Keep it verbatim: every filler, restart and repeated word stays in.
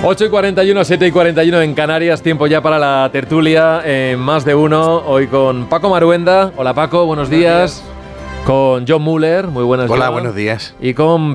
ocho y cuarenta y uno, siete y cuarenta y uno en Canarias, tiempo ya para la tertulia, eh, más de uno, hoy con Paco Maruenda. Hola Paco, buenos, buenos días. días. Con John Muller, muy buenos días. Hola, buenos días. Y con